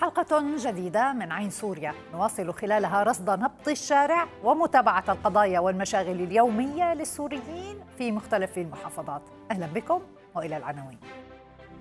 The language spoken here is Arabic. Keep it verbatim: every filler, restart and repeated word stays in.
حلقة جديدة من عين سوريا نواصل خلالها رصد نبض الشارع ومتابعة القضايا والمشاغل اليومية للسوريين في مختلف المحافظات. أهلا بكم وإلى العناوين.